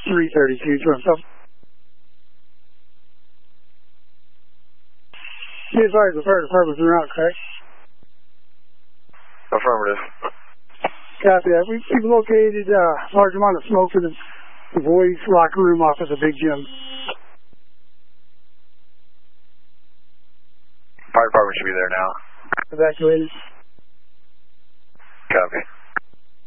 332, Trump. Be advised, the fire department's en route, correct? Affirmative. Copy that. We've located a large amount of smoke in the boys' locker room off of the big gym. Fire department should be there now. Evacuated.